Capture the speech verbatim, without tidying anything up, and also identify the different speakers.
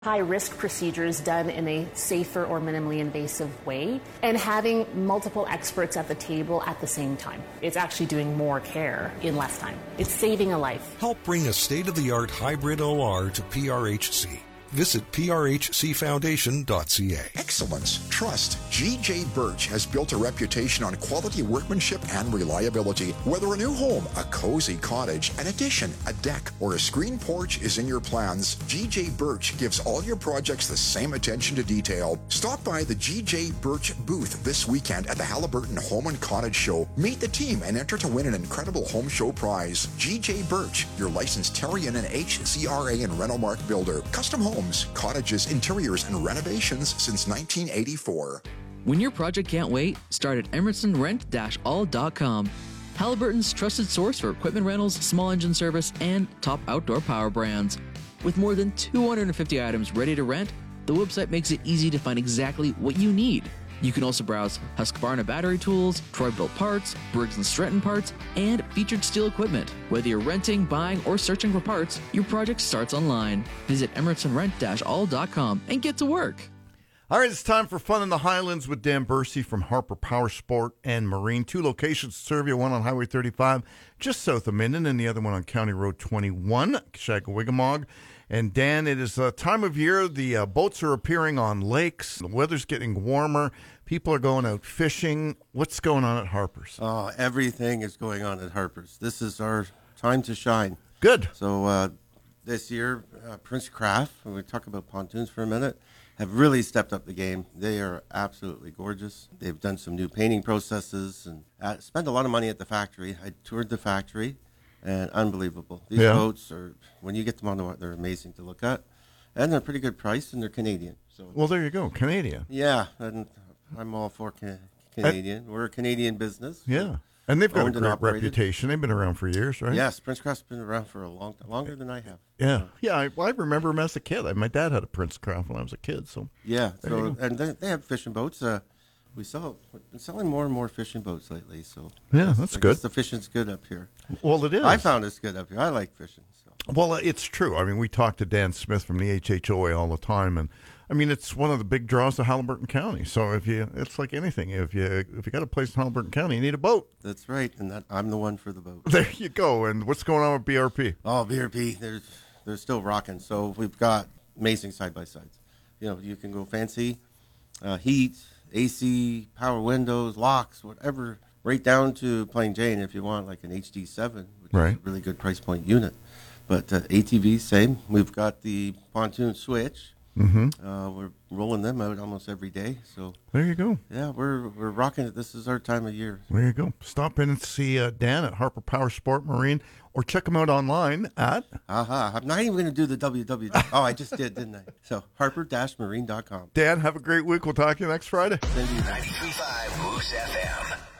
Speaker 1: high-risk procedures done in a safer or minimally invasive way, and having multiple experts at the table at the same time. It's actually doing more care in less time. It's saving a life.
Speaker 2: Help bring a state-of-the-art hybrid O R to P R H C. Visit P R H C foundation dot C A.
Speaker 3: Excellence, trust. G J Birch has built a reputation on quality workmanship and reliability. Whether a new home, a cozy cottage, an addition, a deck, or a screen porch is in your plans, G J Birch gives all your projects the same attention to detail. Stop by the G J Birch booth this weekend at the Haliburton Home and Cottage Show. Meet the team and enter to win an incredible home show prize. G J Birch, your licensed Terrian and H C R A and Renomark builder. Custom home. Cottages, interiors, and renovations since nineteen eighty-four.
Speaker 4: When your project can't wait, start at emerson rent dash all dot com. Halliburton's trusted source for equipment rentals, small engine service, and top outdoor power brands. With more than two hundred fifty items ready to rent, the website makes it easy to find exactly what you need. You can also browse Husqvarna battery tools, Troy-Bilt parts, Briggs and Stratton parts, and featured steel equipment. Whether you're renting, buying, or searching for parts, your project starts online. Visit emerson rent dash all dot com and get to work.
Speaker 5: All right, it's time for Fun in the Highlands with Dan Bursey from Harper Power Sport and Marine. Two locations to serve you, one on Highway thirty-five, just south of Minden, and the other one on County Road twenty-one, Shagawigamog. And Dan, it is a time of year. The uh, boats are appearing on lakes. The weather's getting warmer. People are going out fishing. What's going on at Harper's?
Speaker 6: Oh, everything is going on at Harper's. This is our time to shine.
Speaker 5: Good.
Speaker 6: So uh, this year, uh, Prince Craft, when we talk about pontoons for a minute, have really stepped up the game. They are absolutely gorgeous. They've done some new painting processes and uh, spent a lot of money at the factory. I toured the factory. And unbelievable. These
Speaker 5: yeah.
Speaker 6: boats are, when you get them on the water, they're amazing to look at. And they're pretty good price, and they're Canadian. So
Speaker 5: Well, there you go, Canadian.
Speaker 6: Yeah, and I'm all for ca- Canadian. Uh, We're a Canadian business.
Speaker 5: Yeah. And they've got a great
Speaker 6: operated.
Speaker 5: reputation. They've been around for years, right?
Speaker 6: Yes, Prince Craft's been around for a long time, longer than I have.
Speaker 5: Yeah.
Speaker 6: So.
Speaker 5: Yeah, I, well, I remember them as a kid. My dad had a Prince Craft when I was a kid. So
Speaker 6: Yeah, so and they, they have fishing boats. Uh, We sell, we've been selling more and more fishing boats lately, so
Speaker 5: yeah, that's
Speaker 6: I
Speaker 5: good.
Speaker 6: guess the fishing's good up here.
Speaker 5: Well, it is.
Speaker 6: I found it's good up here. I like fishing. So.
Speaker 5: Well, it's true. I mean, we talk to Dan Smith from the H H O A all the time, and I mean, it's one of the big draws of Haliburton County. So if you, it's like anything. If you if you got a place in Haliburton County, you need a boat.
Speaker 6: That's right, and that, I'm the one for the boat.
Speaker 5: There you go. And what's going on with B R P?
Speaker 6: Oh, B R P, they're they're still rocking. So we've got amazing side by sides. You know, you can go fancy, uh, heat. A C, power windows, locks, whatever, right down to plain Jane if you want like an H D seven, which
Speaker 5: right.
Speaker 6: is a really good price point unit. But uh, A T V, same. We've got the pontoon switch.
Speaker 5: Mm-hmm.
Speaker 6: Uh, we're rolling them out almost every day. So
Speaker 5: there you go.
Speaker 6: Yeah, we're we're rocking it. This is our time of year.
Speaker 5: There you go. Stop in and see uh, Dan at Harper Power Sport Marine, or check him out online at.
Speaker 6: Aha! Uh-huh. I'm not even going to do the W W W. Oh, I just did, didn't I? So harper dash marine dot com.
Speaker 5: Dan, have a great week. We'll talk to you next Friday.
Speaker 6: ninety-three
Speaker 7: point five Moose F M.